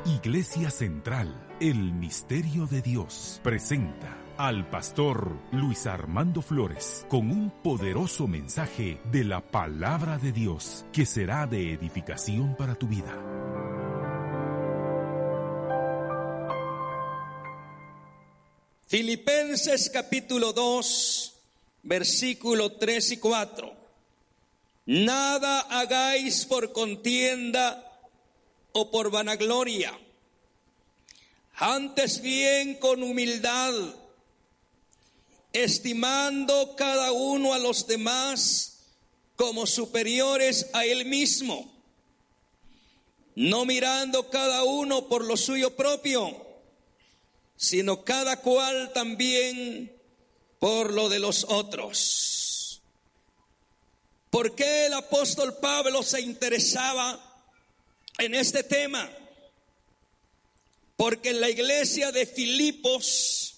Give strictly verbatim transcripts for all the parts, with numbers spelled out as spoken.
Iglesia Central, el Misterio de Dios, presenta al pastor Luis Armando Flores con un poderoso mensaje de la Palabra de Dios que será de edificación para tu vida. Filipenses capítulo dos, versículo tres y cuatro. Nada hagáis por contienda o por vanagloria, antes bien con humildad, estimando cada uno a los demás como superiores a él mismo, no mirando cada uno por lo suyo propio, sino cada cual también por lo de los otros. ¿Por qué el apóstol Pablo se interesaba en este tema? Porque en la iglesia de Filipos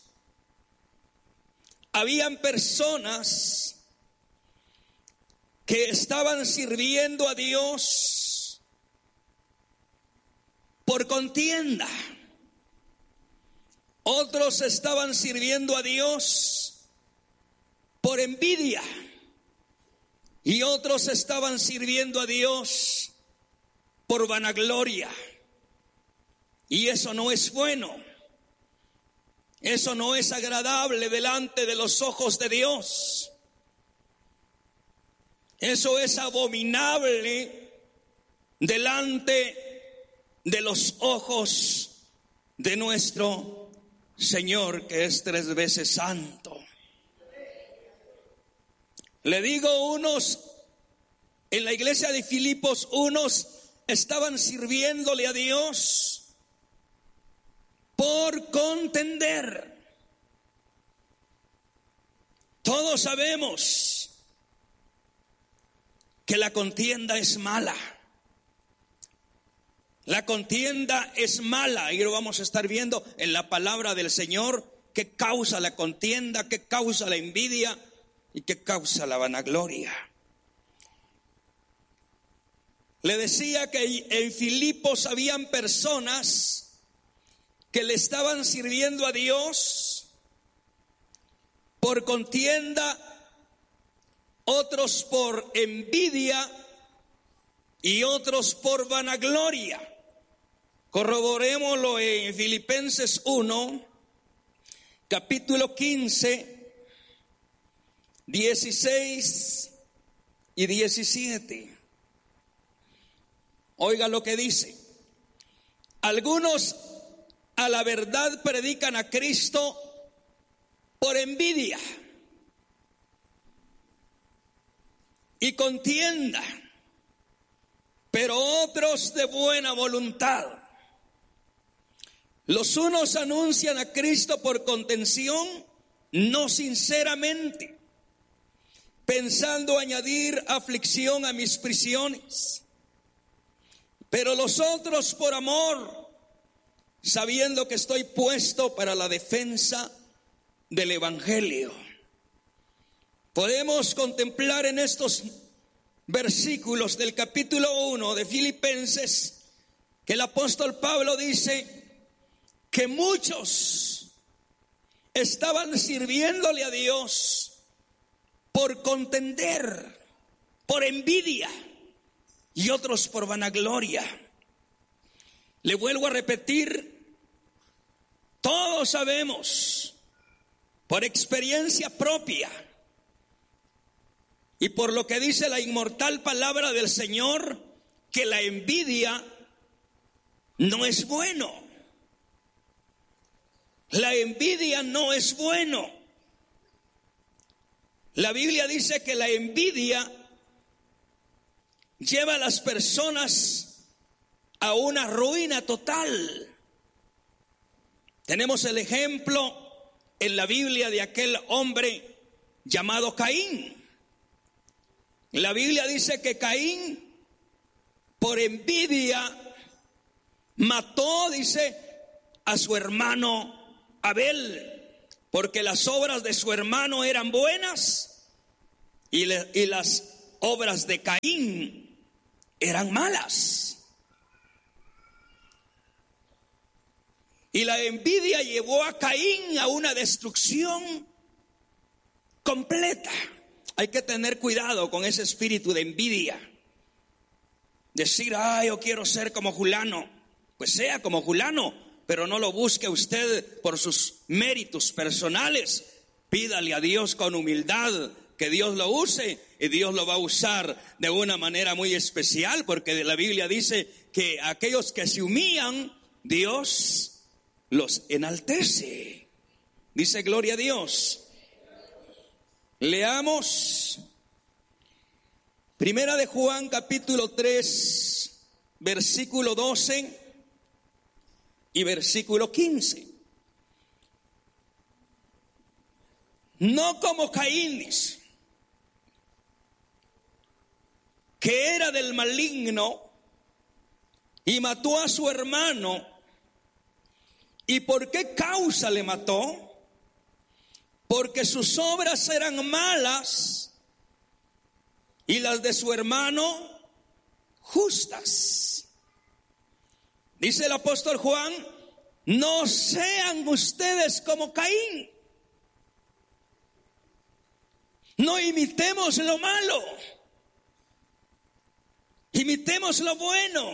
habían personas que estaban sirviendo a Dios por contienda. Otros estaban sirviendo a Dios por envidia. Y otros estaban sirviendo a Dios por vanagloria. Y eso no es bueno. Eso no es agradable delante de los ojos de Dios. Eso es abominable delante de los ojos de nuestro Señor, que es tres veces santo. Le digo, unos en la iglesia de Filipos, unos estaban sirviéndole a Dios por contender. Todos sabemos que la contienda es mala. La contienda es mala y lo vamos a estar viendo en la palabra del Señor. ¿Qué causa la contienda? ¿Qué causa la envidia? ¿Y qué causa la vanagloria? Le decía que en Filipos habían personas que le estaban sirviendo a Dios por contienda, otros por envidia y otros por vanagloria. Corroborémoslo en Filipenses uno, capítulo quince, dieciséis y diecisiete. Oiga lo que dice. Algunos a la verdad predican a Cristo por envidia y contienda, pero otros de buena voluntad. Los unos anuncian a Cristo por contención, no sinceramente, pensando añadir aflicción a mis prisiones. Pero los otros por amor, sabiendo que estoy puesto para la defensa del Evangelio. Podemos contemplar en estos versículos del capítulo uno de Filipenses que el apóstol Pablo dice que muchos estaban sirviéndole a Dios por contender, por envidia y otros por vanagloria. Le vuelvo a repetir, todos sabemos por experiencia propia y por lo que dice la inmortal palabra del Señor, que la envidia no es bueno. La envidia no es bueno. La Biblia dice que la envidia lleva a las personas a una ruina total. Tenemos el ejemplo en la Biblia de aquel hombre llamado Caín. La Biblia dice que Caín, por envidia, mató, dice, a su hermano Abel, porque las obras de su hermano eran buenas y, le, y las obras de Caín eran malas. Y la envidia llevó a Caín a una destrucción completa. Hay que tener cuidado con ese espíritu de envidia. Decir, ah, yo quiero ser como fulano. Pues sea como fulano, pero no lo busque usted por sus méritos personales. Pídale a Dios con humildad que Dios lo use, y Dios lo va a usar de una manera muy especial, porque la Biblia dice que aquellos que se humillan, Dios los enaltece. Dice gloria a Dios. Leamos Primera de Juan capítulo tres, versículo doce y versículo quince. No como Caín, dice, que era del maligno y mató a su hermano. ¿Y por qué causa le mató? Porque sus obras eran malas y las de su hermano justas. Dice el apóstol Juan, no sean ustedes como Caín. No imitemos lo malo, imitemos lo bueno.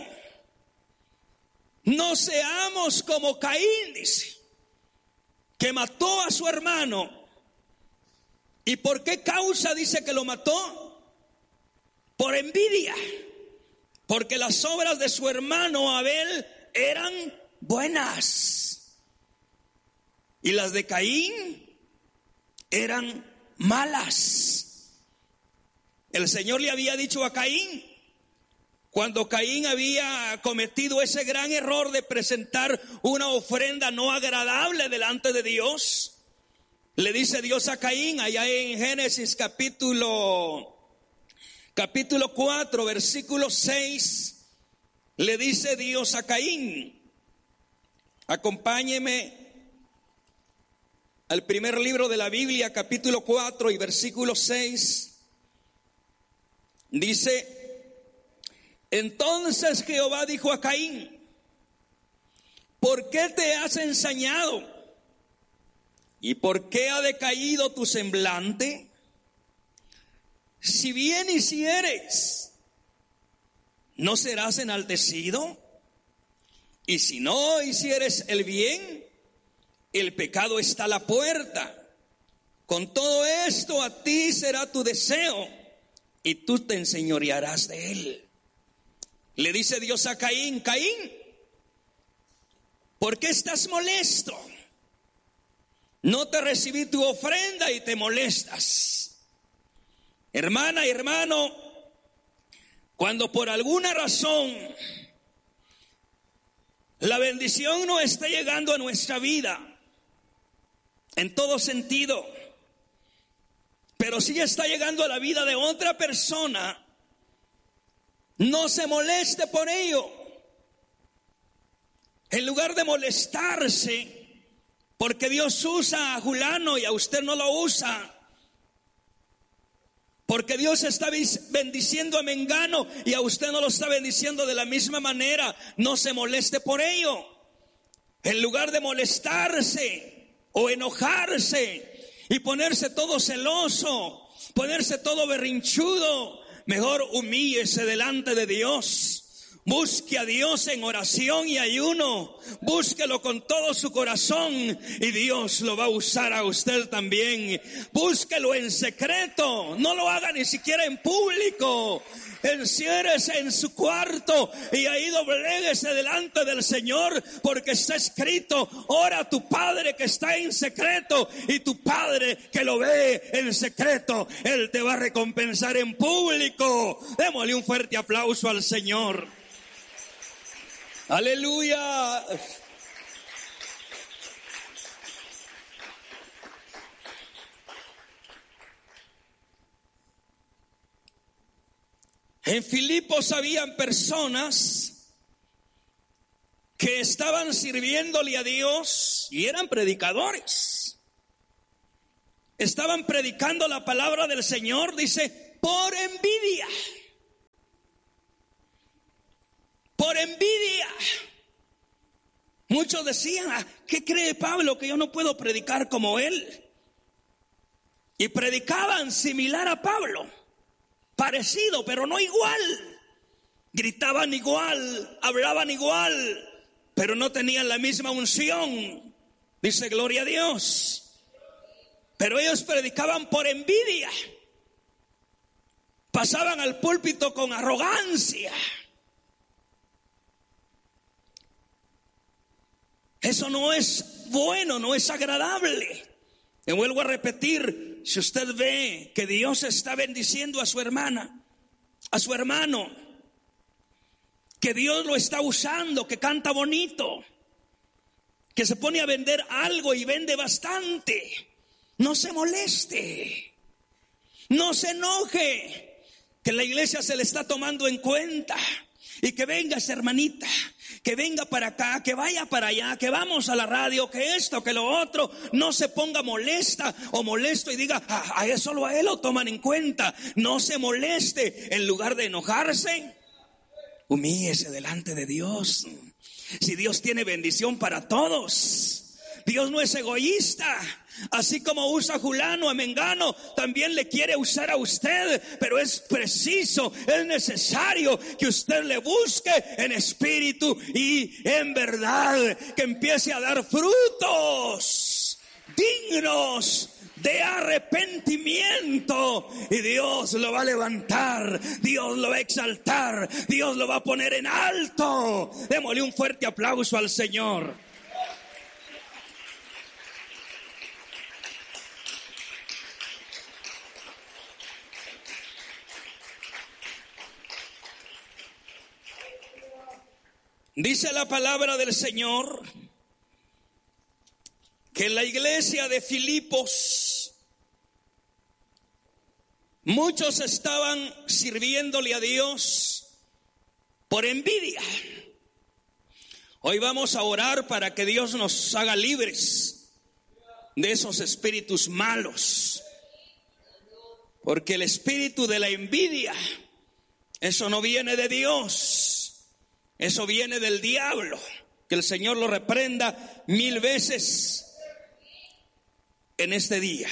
No seamos como Caín, dice, que mató a su hermano. ¿Y por qué causa dice que lo mató? Por envidia. Porque las obras de su hermano Abel eran buenas y las de Caín eran malas. El Señor le había dicho a Caín, cuando Caín había cometido ese gran error de presentar una ofrenda no agradable delante de Dios, le dice Dios a Caín, allá en Génesis capítulo, capítulo cuatro, versículo seis, le dice Dios a Caín, acompáñeme al primer libro de la Biblia, capítulo cuatro y versículo seis, dice, entonces Jehová dijo a Caín, ¿por qué te has ensañado? ¿Y por qué ha decaído tu semblante? Si bien hicieres, ¿no serás enaltecido? Y si no hicieres el bien, el pecado está a la puerta. Con todo esto a ti será tu deseo, y tú te enseñorearás de él. Le dice Dios a Caín, Caín, ¿por qué estás molesto? No te recibí tu ofrenda y te molestas. Hermana y hermano, cuando por alguna razón la bendición no está llegando a nuestra vida, en todo sentido, pero sí está llegando a la vida de otra persona, no se moleste por ello. En lugar de molestarse porque Dios usa a fulano y a usted no lo usa, porque Dios está bendiciendo a mengano y a usted no lo está bendiciendo de la misma manera, no se moleste por ello. En lugar de molestarse o enojarse y ponerse todo celoso, ponerse todo berrinchudo, mejor humíllese delante de Dios. Busque a Dios en oración y ayuno. Búsquelo con todo su corazón y Dios lo va a usar a usted también. Búsquelo en secreto. No lo haga ni siquiera en público. Enciérrese en su cuarto y ahí dobléguese delante del Señor, porque está escrito, ora a tu Padre que está en secreto, y tu Padre que lo ve en secreto, Él te va a recompensar en público. Démosle un fuerte aplauso al Señor. Aleluya. En Filipos habían personas que estaban sirviéndole a Dios y eran predicadores. Estaban predicando la palabra del Señor, dice, por envidia. Por envidia. Muchos decían, ¿qué cree Pablo que yo no puedo predicar como él? Y predicaban similar a Pablo, parecido, pero no igual. Gritaban igual, hablaban igual, pero no tenían la misma unción. Dice, gloria a Dios. Pero ellos predicaban por envidia. Pasaban al púlpito con arrogancia. Eso no es bueno, no es agradable. Le vuelvo a repetir, si usted ve que Dios está bendiciendo a su hermana, a su hermano, que Dios lo está usando, que canta bonito, que se pone a vender algo y vende bastante, no se moleste, no se enoje, que la iglesia se le está tomando en cuenta. Y que venga esa hermanita, que venga para acá, que vaya para allá, que vamos a la radio, que esto, que lo otro. No se ponga molesta o molesto y diga, a, a eso solo a él lo toman en cuenta. No se moleste, en lugar de enojarse, humíllese delante de Dios. Si Dios tiene bendición para todos, Dios no es egoísta. Así como usa a Julano, a Mengano, también le quiere usar a usted. Pero es preciso, es necesario que usted le busque en espíritu y en verdad, que empiece a dar frutos dignos de arrepentimiento. Y Dios lo va a levantar, Dios lo va a exaltar, Dios lo va a poner en alto. Démosle un fuerte aplauso al Señor. Dice la palabra del Señor que en la iglesia de Filipos muchos estaban sirviéndole a Dios por envidia. Hoy vamos a orar para que Dios nos haga libres de esos espíritus malos, porque el espíritu de la envidia, eso no viene de Dios. Eso viene del diablo. Que el Señor lo reprenda mil veces en este día.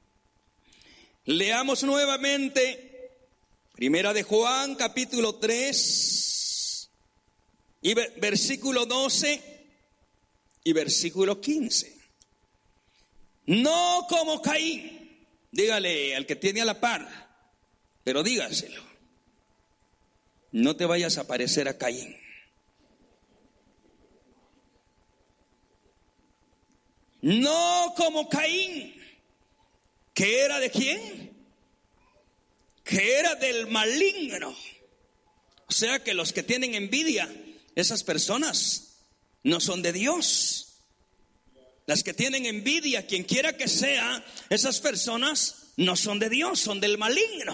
Leamos nuevamente Primera de Juan, capítulo tres, y versículo doce y versículo quince. No como Caín. Dígale al que tiene a la par, pero dígaselo. No te vayas a parecer a Caín. No como Caín, que era de quién, que era del maligno. O sea que los que tienen envidia, esas personas no son de Dios. Las que tienen envidia, quien quiera que sea, esas personas no son de Dios, son del maligno.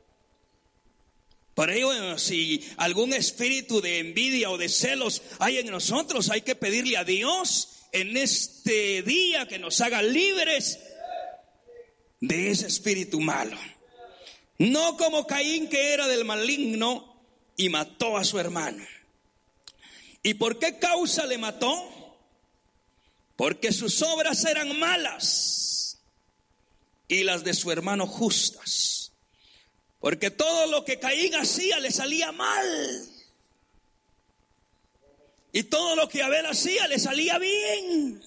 Por ello, si algún espíritu de envidia o de celos hay en nosotros, hay que pedirle a Dios en este día que nos haga libres de ese espíritu malo. No como Caín, que era del maligno y mató a su hermano. ¿Y por qué causa le mató? Porque sus obras eran malas y las de su hermano justas. Porque todo lo que Caín hacía le salía mal. Y todo lo que Abel hacía le salía bien.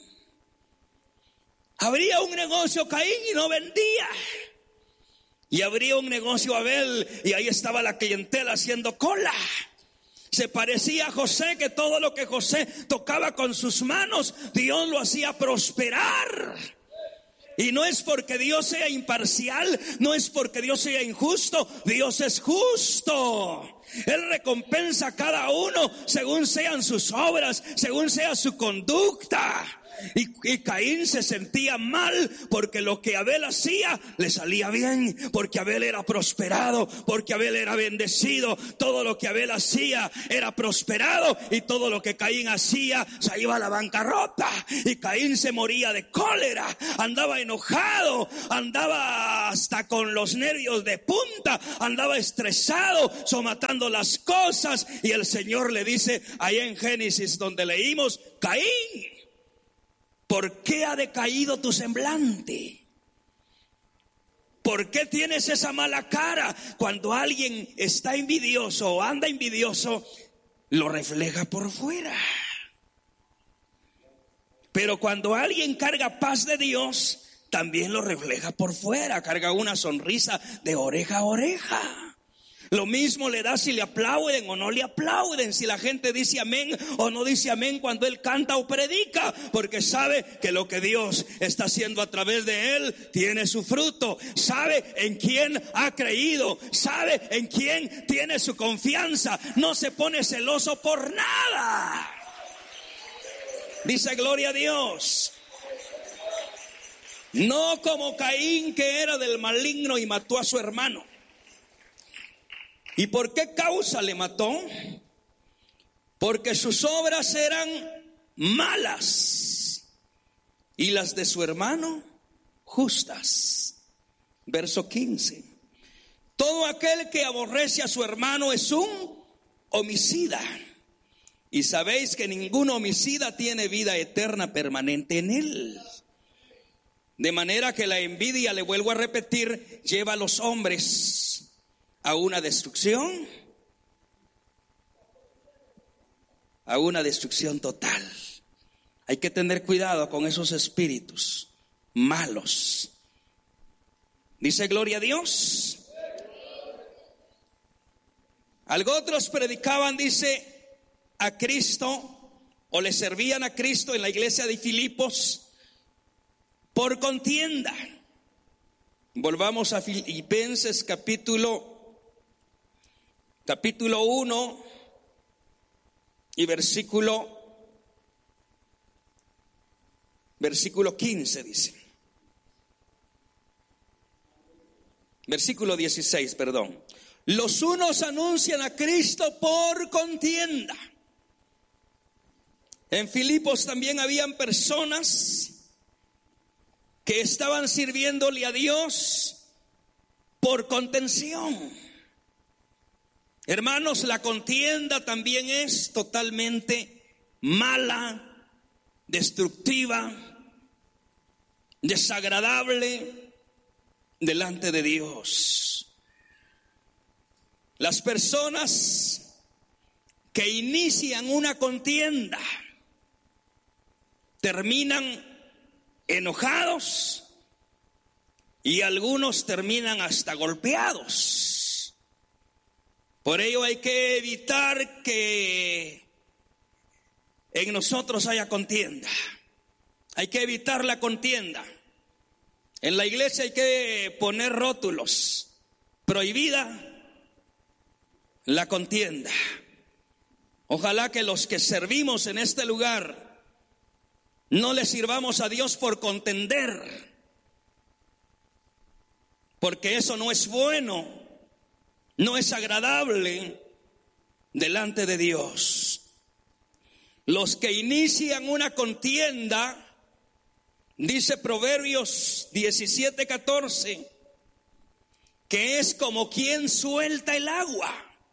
Habría un negocio Caín y no vendía. Y habría un negocio Abel y ahí estaba la clientela haciendo cola. Se parecía a José, que todo lo que José tocaba con sus manos, Dios lo hacía prosperar. Y no es porque Dios sea imparcial, no es porque Dios sea injusto, Dios es justo. Él recompensa a cada uno según sean sus obras, según sea su conducta. Y, y Caín se sentía mal porque lo que Abel hacía le salía bien, porque Abel era prosperado, porque Abel era bendecido. Todo lo que Abel hacía era prosperado y todo lo que Caín hacía se iba a la bancarrota. Y Caín se moría de cólera, andaba enojado, andaba hasta con los nervios de punta, andaba estresado, somatando las cosas. Y el Señor le dice ahí en Génesis donde leímos: Caín, ¿por qué ha decaído tu semblante? ¿Por qué tienes esa mala cara? Cuando alguien está envidioso o anda envidioso, lo refleja por fuera. Pero cuando alguien carga paz de Dios, también lo refleja por fuera. Carga una sonrisa de oreja a oreja. Lo mismo le da si le aplauden o no le aplauden, si la gente dice amén o no dice amén cuando él canta o predica, porque sabe que lo que Dios está haciendo a través de él tiene su fruto. Sabe en quién ha creído, sabe en quién tiene su confianza. No se pone celoso por nada. Dice gloria a Dios. No como Caín, que era del maligno y mató a su hermano. ¿Y por qué causa le mató? Porque sus obras eran malas y las de su hermano justas. Verso quince. Todo aquel que aborrece a su hermano es un homicida. Y sabéis que ningún homicida tiene vida eterna permanente en él. De manera que la envidia, le vuelvo a repetir, lleva a los hombres a una destrucción, a una destrucción total. Hay que tener cuidado con esos espíritus malos. Dice gloria a Dios. Algo otros predicaban, dice, a Cristo, o le servían a Cristo en la iglesia de Filipos por contienda. Volvamos a Filipenses capítulo Capítulo uno y versículo Versículo quince dice. Versículo dieciséis, perdón. Los unos anuncian a Cristo por contienda. En Filipos también habían personas que estaban sirviéndole a Dios por contención. Hermanos, la contienda también es totalmente mala, destructiva, desagradable delante de Dios. Las personas que inician una contienda terminan enojados y algunos terminan hasta golpeados. Por ello hay que evitar que en nosotros haya contienda. Hay que evitar la contienda. En la iglesia hay que poner rótulos. Prohibida la contienda. Ojalá que los que servimos en este lugar no le sirvamos a Dios por contender, porque eso no es bueno. No es agradable delante de Dios. Los que inician una contienda, dice Proverbios diecisiete catorce, que es como quien suelta el agua.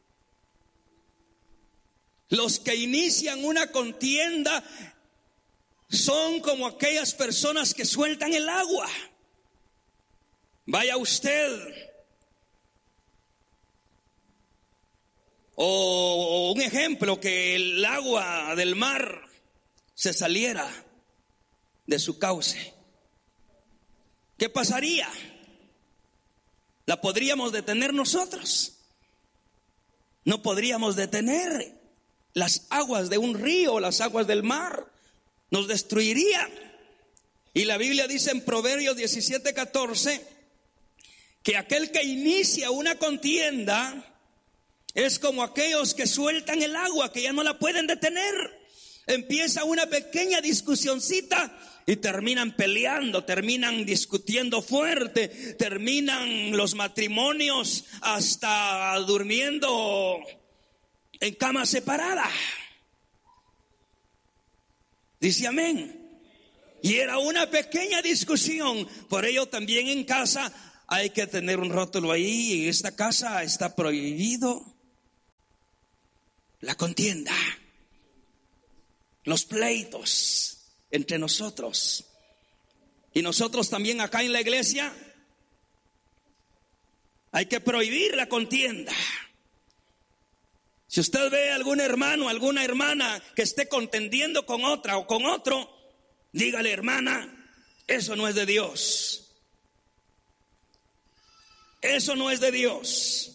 Los que inician una contienda son como aquellas personas que sueltan el agua. Vaya usted. O un ejemplo, que el agua del mar se saliera de su cauce. ¿Qué pasaría? ¿La podríamos detener nosotros? No podríamos detener las aguas de un río, las aguas del mar. Nos destruirían. Y la Biblia dice en Proverbios diecisiete catorce que aquel que inicia una contienda es como aquellos que sueltan el agua, que ya no la pueden detener. Empieza una pequeña discusioncita y terminan peleando, terminan discutiendo fuerte, terminan los matrimonios hasta durmiendo en cama separada. Dice amén. Y era una pequeña discusión. Por ello también en casa hay que tener un rótulo ahí. En esta casa está prohibido la contienda, los pleitos entre nosotros. Y nosotros también acá en la iglesia hay que prohibir la contienda. Si usted ve a algún hermano, alguna hermana que esté contendiendo con otra o con otro, dígale: hermana, eso no es de Dios. Eso no es de Dios.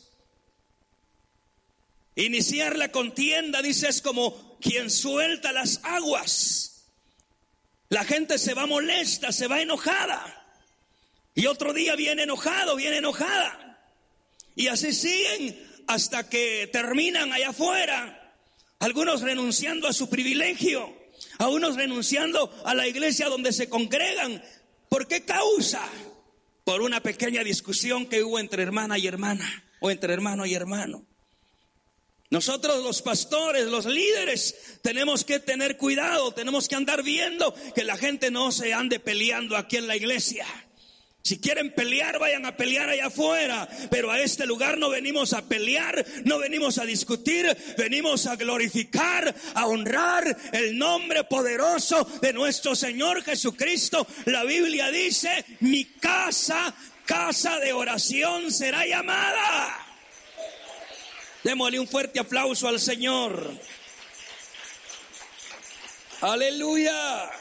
Iniciar la contienda, dice, es como quien suelta las aguas. La gente se va molesta, se va enojada. Y otro día viene enojado, viene enojada. Y así siguen hasta que terminan allá afuera. Algunos renunciando a su privilegio, a unos renunciando a la iglesia donde se congregan. ¿Por qué causa? Por una pequeña discusión que hubo entre hermana y hermana, o entre hermano y hermano. Nosotros los pastores, los líderes, tenemos que tener cuidado, tenemos que andar viendo que la gente no se ande peleando aquí en la iglesia. Si quieren pelear, vayan a pelear allá afuera, pero a este lugar no venimos a pelear, no venimos a discutir, venimos a glorificar, a honrar el nombre poderoso de nuestro Señor Jesucristo. La Biblia dice: mi casa, casa de oración será llamada. Démosle un fuerte aplauso al Señor. Aleluya.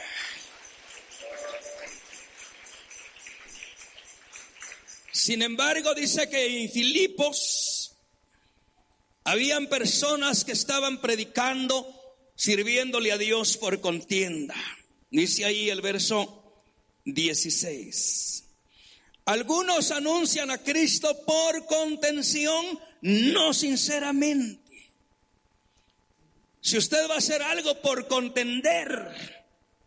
Sin embargo, dice que en Filipos habían personas que estaban predicando, sirviéndole a Dios por contienda. Dice ahí el verso dieciséis. Algunos anuncian a Cristo por contención, no sinceramente. Si usted va a hacer algo por contender,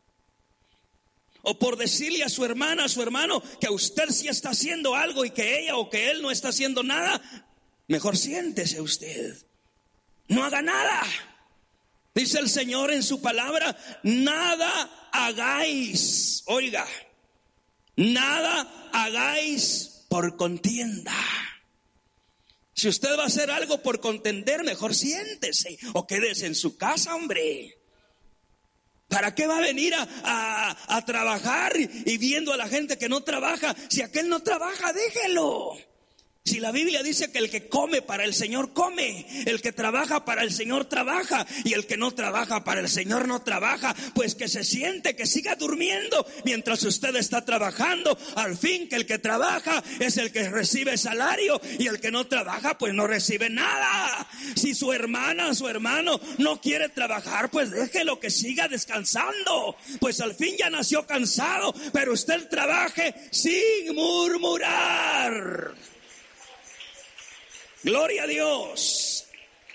o por decirle a su hermana, a su hermano, que usted sí está haciendo algo y que ella o que él no está haciendo nada, mejor siéntese usted. No haga nada. Dice el Señor en su palabra: nada hagáis, oiga, nada hagáis por contienda. Si usted va a hacer algo por contender, mejor siéntese o quédese en su casa, hombre. ¿Para qué va a venir a, a, a trabajar y, y viendo a la gente que no trabaja? Si aquel no trabaja, déjelo. Si la Biblia dice que el que come para el Señor come, el que trabaja para el Señor trabaja, y el que no trabaja para el Señor no trabaja, pues que se siente, que siga durmiendo mientras usted está trabajando. Al fin que el que trabaja es el que recibe salario, y el que no trabaja pues no recibe nada. Si su hermana, su hermano no quiere trabajar, pues déjelo que siga descansando, pues al fin ya nació cansado. Pero usted trabaje sin murmurar. Gloria a Dios.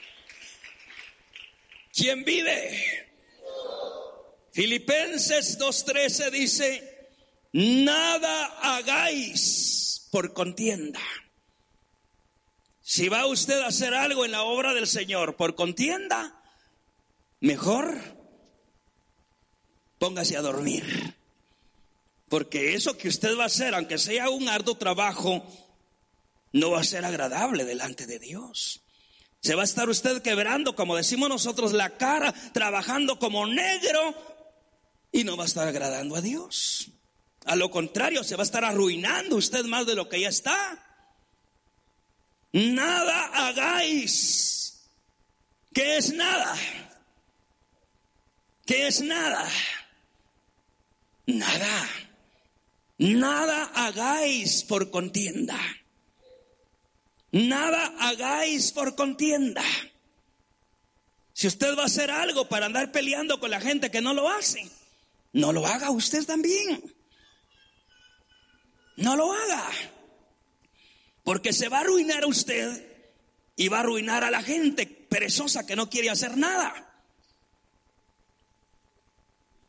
¿Quién vive? Filipenses dos trece dice: nada hagáis por contienda. Si va usted a hacer algo en la obra del Señor por contienda, mejor póngase a dormir. Porque eso que usted va a hacer, aunque sea un arduo trabajo, no va a ser agradable delante de Dios. Se va a estar usted quebrando, como decimos nosotros, la cara, trabajando como negro, y no va a estar agradando a Dios. A lo contrario, se va a estar arruinando usted más de lo que ya está. Nada hagáis. ¿Qué es nada? ¿Qué es nada? Nada. Nada hagáis por contienda. Nada hagáis por contienda. Si usted va a hacer algo para andar peleando con la gente que no lo hace, no lo haga usted también. No lo haga. Porque se va a arruinar a usted y va a arruinar a la gente perezosa que no quiere hacer nada.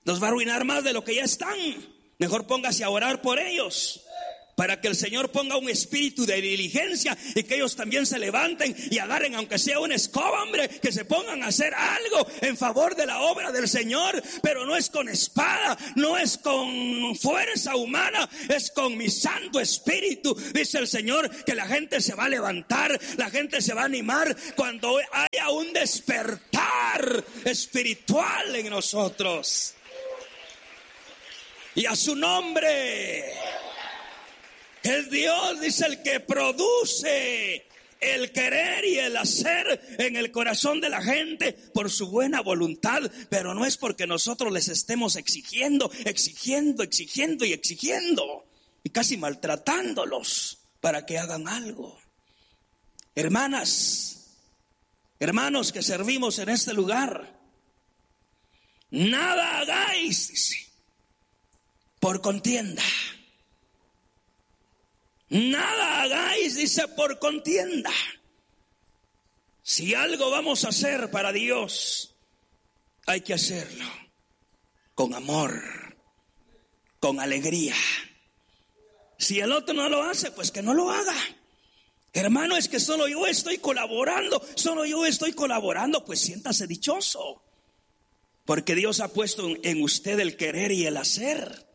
Los va a arruinar más de lo que ya están. Mejor póngase a orar por ellos, para que el Señor ponga un espíritu de diligencia y que ellos también se levanten y agarren, aunque sea una escoba, hombre, que se pongan a hacer algo en favor de la obra del Señor. Pero no es con espada, no es con fuerza humana, es con mi Santo Espíritu, dice el Señor, que la gente se va a levantar, la gente se va a animar cuando haya un despertar espiritual en nosotros. Y a su nombre. Es Dios, dice, el que produce el querer y el hacer en el corazón de la gente por su buena voluntad, pero no es porque nosotros les estemos exigiendo, exigiendo, exigiendo y exigiendo y casi maltratándolos para que hagan algo. Hermanas, hermanos que servimos en este lugar, nada hagáis, dice, por contienda. Nada hagáis, dice, por contienda. Si algo vamos a hacer para Dios, hay que hacerlo con amor, con alegría. Si el otro no lo hace, pues que no lo haga. Hermano, es que solo yo estoy colaborando, solo yo estoy colaborando, pues siéntase dichoso, porque Dios ha puesto en usted el querer y el hacer.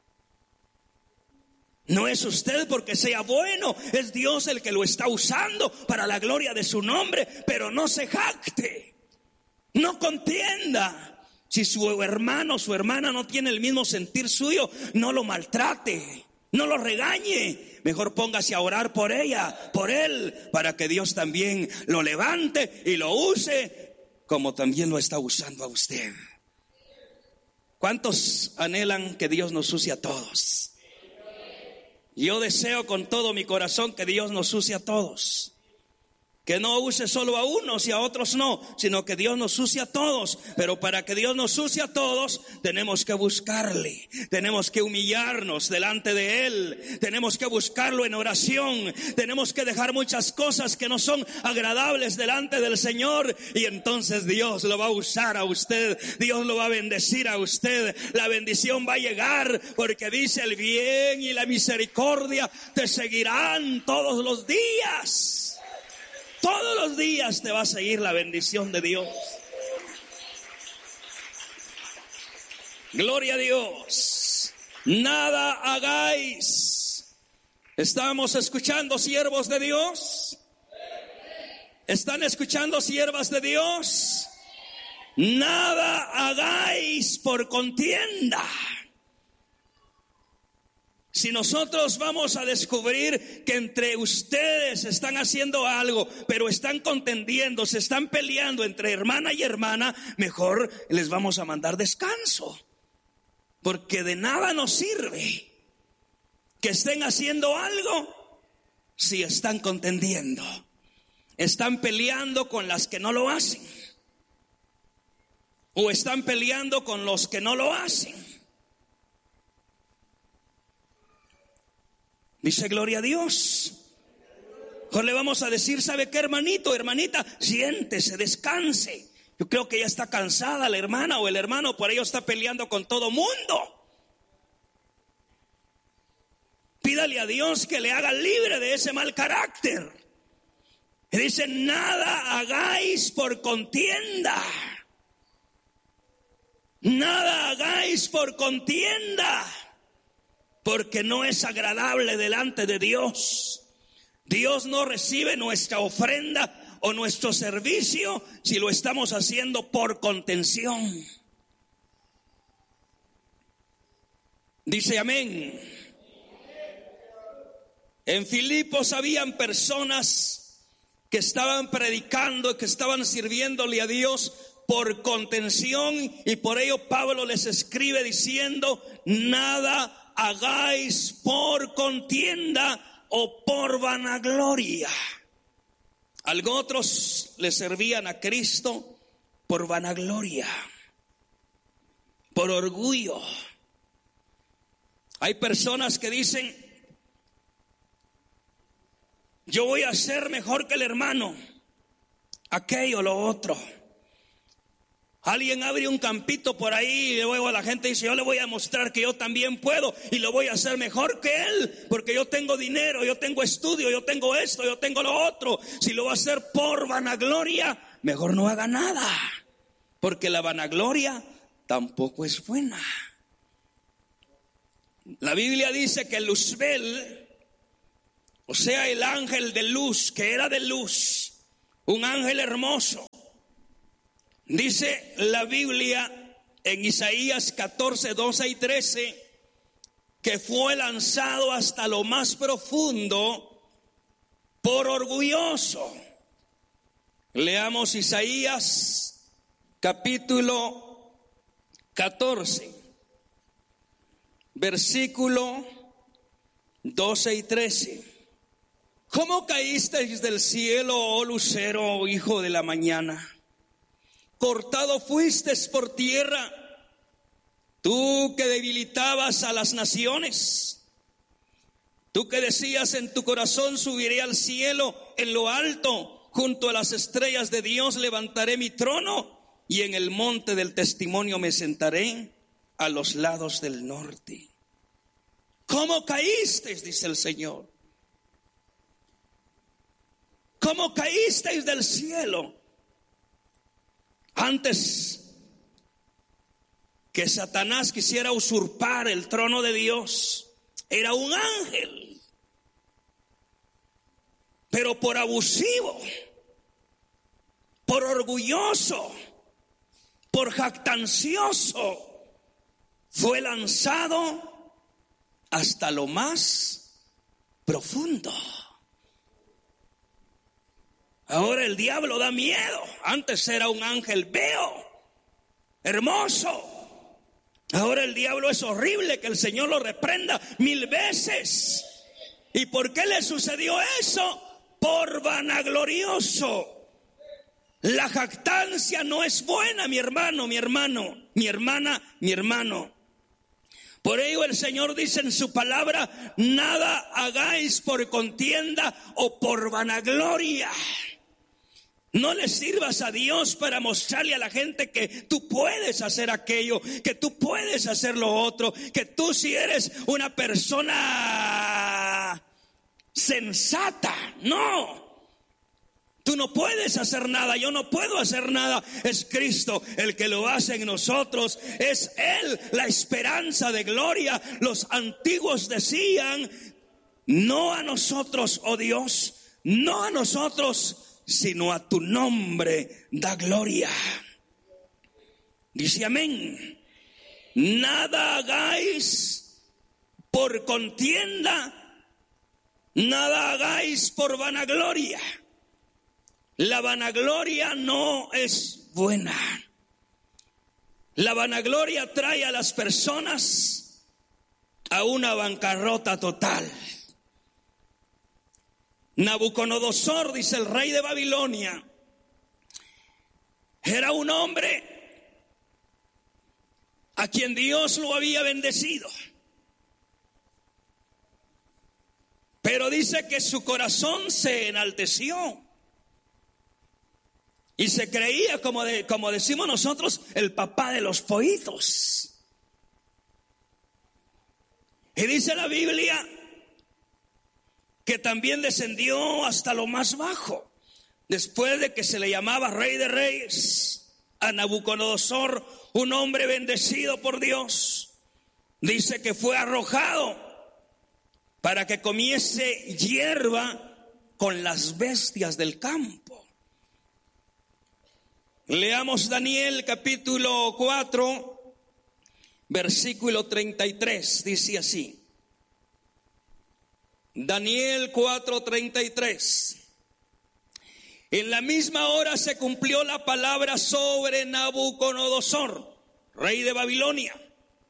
No es usted porque sea bueno, es Dios el que lo está usando para la gloria de su nombre. Pero no se jacte, no contienda. Si su hermano o su hermana no tiene el mismo sentir suyo, no lo maltrate, no lo regañe. Mejor póngase a orar por ella, por él, para que Dios también lo levante y lo use como también lo está usando a usted. ¿Cuántos anhelan que Dios nos use a todos? Yo deseo con todo mi corazón que Dios nos use a todos. Que no use solo a unos y a otros no, sino que Dios nos use a todos. Pero para que Dios nos use a todos, tenemos que buscarle, tenemos que humillarnos delante de Él, tenemos que buscarlo en oración, tenemos que dejar muchas cosas que no son agradables delante del Señor, y entonces Dios lo va a usar a usted, Dios lo va a bendecir a usted. La bendición va a llegar, porque dice: el bien y la misericordia te seguirán todos los días. Todos los días te va a seguir la bendición de Dios. Gloria a Dios. Nada hagáis. ¿Estamos escuchando, siervos de Dios? ¿Están escuchando, siervas de Dios? Nada hagáis por contienda. Si nosotros vamos a descubrir que entre ustedes están haciendo algo, pero están contendiendo, se están peleando entre hermana y hermana, mejor les vamos a mandar descanso, porque de nada nos sirve que estén haciendo algo si están contendiendo, están peleando con las que no lo hacen, o están peleando con los que no lo hacen. Dice: gloria a Dios. Mejor le vamos a decir: ¿sabe qué, hermanito, hermanita? Siéntese, descanse. Yo creo que ya está cansada la hermana o el hermano, por ello está peleando con todo mundo. Pídale a Dios que le haga libre de ese mal carácter. Y dice: nada hagáis por contienda. Nada hagáis por contienda, porque no es agradable delante de Dios. Dios no recibe nuestra ofrenda o nuestro servicio si lo estamos haciendo por contención. Dice amén. En Filipos habían personas que estaban predicando, que estaban sirviéndole a Dios por contención, y por ello Pablo les escribe diciendo: nada hagáis por contienda o por vanagloria. Algunos otros le servían a Cristo por vanagloria, por orgullo. Hay personas que dicen: yo voy a ser mejor que el hermano, aquello, lo otro. Alguien abre un campito por ahí y luego la gente dice: yo le voy a mostrar que yo también puedo y lo voy a hacer mejor que él, porque yo tengo dinero, yo tengo estudio, yo tengo esto, yo tengo lo otro. Si lo va a hacer por vanagloria, mejor no haga nada, porque la vanagloria tampoco es buena. La Biblia dice que Luzbel, o sea, el ángel de luz, que era de luz, un ángel hermoso, dice la Biblia en Isaías catorce, doce y trece, que fue lanzado hasta lo más profundo por orgulloso. Leamos Isaías capítulo catorce, versículo doce y trece. ¿Cómo caísteis del cielo, oh lucero, hijo de la mañana? Cortado fuiste por tierra, tú que debilitabas a las naciones. Tú que decías en tu corazón: subiré al cielo, en lo alto, junto a las estrellas de Dios levantaré mi trono, y en el monte del testimonio me sentaré a los lados del norte. ¿Cómo caísteis?, dice el Señor. ¿Cómo caísteis del cielo? Antes que Satanás quisiera usurpar el trono de Dios, era un ángel, pero por abusivo, por orgulloso, por jactancioso, fue lanzado hasta lo más profundo. Ahora el diablo da miedo. Antes era un ángel bello, hermoso. Ahora el diablo es horrible, que el Señor lo reprenda mil veces. ¿Y por qué le sucedió eso? Por vanaglorioso. La jactancia no es buena, mi hermano, mi hermano, mi hermana, mi hermano. Por ello el Señor dice en su palabra: nada hagáis por contienda o por vanagloria. No le sirvas a Dios para mostrarle a la gente que tú puedes hacer aquello, que tú puedes hacer lo otro, que tú sí eres una persona sensata. No, tú no puedes hacer nada, yo no puedo hacer nada. Es Cristo el que lo hace en nosotros, es Él la esperanza de gloria. Los antiguos decían: no a nosotros, oh Dios, no a nosotros, sino a tu nombre da gloria. Dice amén. Nada hagáis por contienda, nada hagáis por vanagloria. La vanagloria no es buena. La vanagloria trae a las personas a una bancarrota total. Nabucodonosor, dice el rey de Babilonia, era un hombre a quien Dios lo había bendecido. Pero dice que su corazón se enalteció y se creía, como, de, como decimos nosotros, el papá de los pollitos. Y dice la Biblia que también descendió hasta lo más bajo, después de que se le llamaba rey de reyes a Nabucodonosor, un hombre bendecido por Dios. Dice que fue arrojado para que comiese hierba con las bestias del campo. Leamos Daniel capítulo cuatro, versículo treinta y tres, dice así. Daniel cuatro, treinta y tres. En la misma hora se cumplió la palabra sobre Nabucodonosor, rey de Babilonia.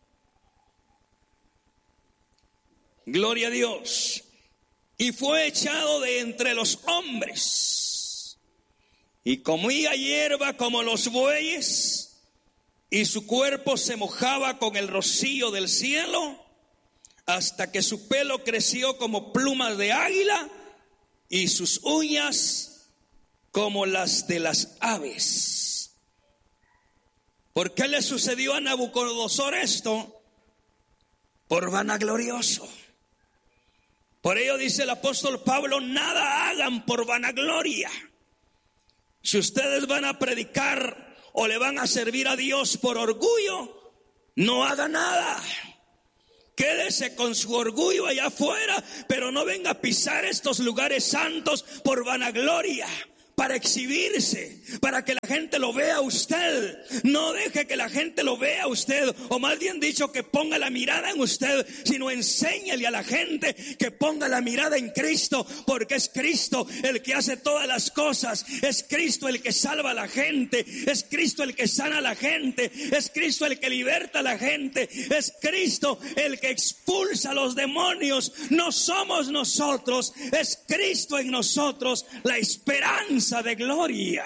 Gloria a Dios. Y fue echado de entre los hombres, y comía hierba como los bueyes, y su cuerpo se mojaba con el rocío del cielo, hasta que su pelo creció como plumas de águila y sus uñas como las de las aves. ¿Por qué le sucedió a Nabucodonosor esto? Por vanaglorioso. Por ello dice el apóstol Pablo, nada hagan por vanagloria. Si ustedes van a predicar o le van a servir a Dios por orgullo, no haga nada. Quédese con su orgullo allá afuera, pero no venga a pisar estos lugares santos por vanagloria, para exhibirse, para que la gente lo vea a usted. No deje que la gente lo vea a usted, o más bien dicho, que ponga la mirada en usted, sino enséñale a la gente que ponga la mirada en Cristo, porque es Cristo el que hace todas las cosas, es Cristo el que salva a la gente, es Cristo el que sana a la gente, es Cristo el que liberta a la gente, es Cristo el que expulsa a los demonios. No somos nosotros, es Cristo en nosotros, la esperanza de gloria.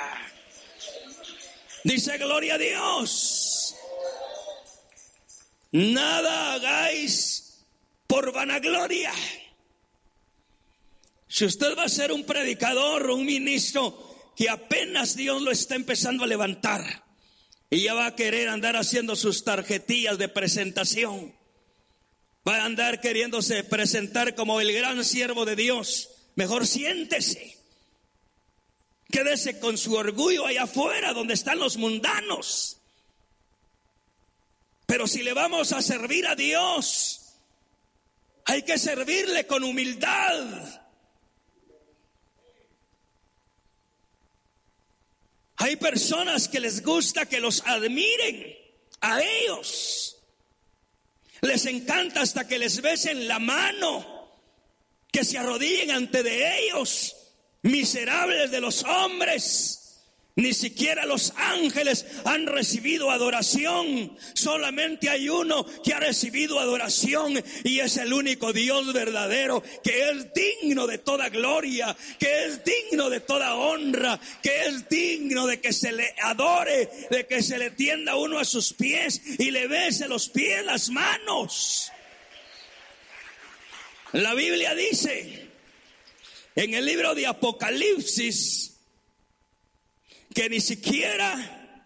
Dice gloria a Dios. Nada hagáis por vanagloria. Si usted va a ser un predicador o un ministro que apenas Dios lo está empezando a levantar y ya va a querer andar haciendo sus tarjetillas de presentación, va a andar queriéndose presentar como el gran siervo de Dios, mejor siéntese. Quédese con su orgullo allá afuera donde están los mundanos. Pero si le vamos a servir a Dios, hay que servirle con humildad. Hay personas que les gusta que los admiren a ellos. Les encanta hasta que les besen la mano, que se arrodillen ante de ellos. Miserables de los hombres, ni siquiera los ángeles han recibido adoración. Solamente hay uno que ha recibido adoración, y es el único Dios verdadero, que es digno de toda gloria, que es digno de toda honra, que es digno de que se le adore, de que se le tienda uno a sus pies y le bese los pies, las manos. La Biblia dice en el libro de Apocalipsis que ni siquiera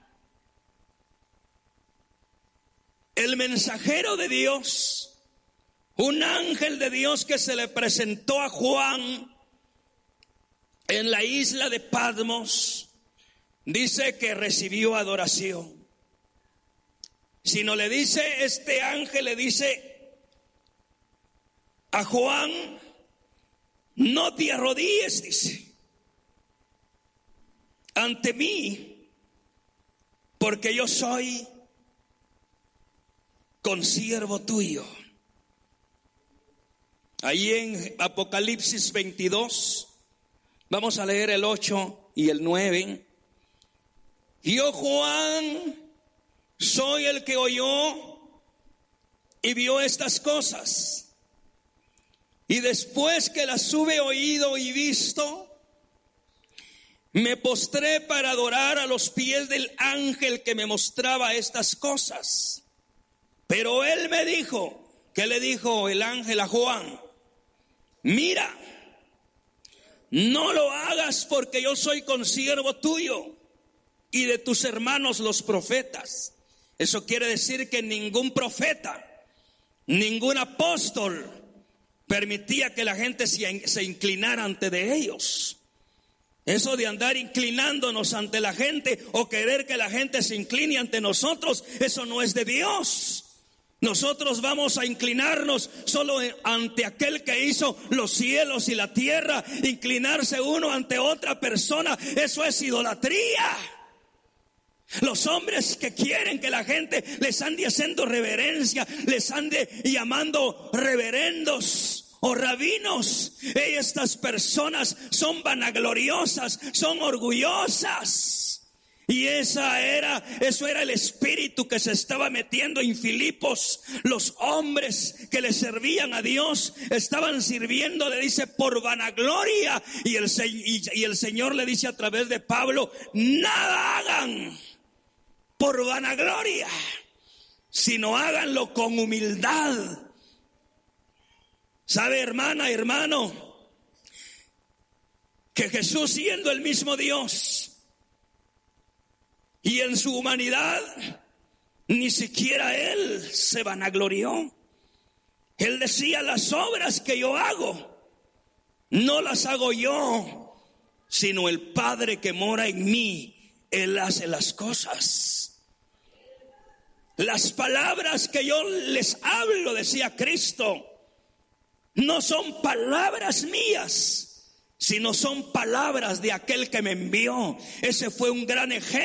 el mensajero de Dios, un ángel de Dios que se le presentó a Juan en la isla de Patmos, dice que recibió adoración. Sino le dice, este ángel le dice a Juan, no te arrodilles, dice, ante mí, porque yo soy consiervo tuyo. Ahí en Apocalipsis veintidós, vamos a leer el ocho y el nueve. Yo, Juan, soy el que oyó y vio estas cosas. Y después que las hube oído y visto, me postré para adorar a los pies del ángel que me mostraba estas cosas. Pero él me dijo, ¿qué le dijo el ángel a Juan? Mira, no lo hagas, porque yo soy consiervo tuyo y de tus hermanos los profetas. Eso quiere decir que ningún profeta, ningún apóstol permitía que la gente se inclinara ante de ellos. Eso de andar inclinándonos ante la gente o querer que la gente se incline ante nosotros, eso no es de Dios. Nosotros vamos a inclinarnos solo ante aquel que hizo los cielos y la tierra. Inclinarse uno ante otra persona, eso es idolatría. Los hombres que quieren que la gente les ande haciendo reverencia, les ande llamando reverendos o rabinos, estas personas son vanagloriosas, son orgullosas. Y esa era, eso era el espíritu que se estaba metiendo en Filipos. Los hombres que le servían a Dios estaban sirviendo, le dice, por vanagloria. Y el, y, y el Señor le dice a través de Pablo, nada hagan por vanagloria, sino háganlo con humildad. ¿Sabe, hermana, hermano, que Jesús, siendo el mismo Dios y en su humanidad, Ni siquiera él se vanaglorió. Él decía: las obras que yo hago, no las hago yo, sino el Padre que mora en mí. Él hace las cosas. Las palabras que yo les hablo, decía Cristo, no son palabras mías, sino son palabras de aquel que me envió. Ese fue un gran ejemplo